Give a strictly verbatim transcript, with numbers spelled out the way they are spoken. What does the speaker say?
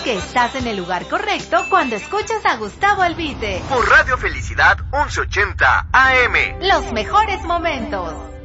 que estás en el lugar correcto cuando escuchas a Gustavo Albite. Por Radio Felicidad once ochenta A M. Los mejores momentos.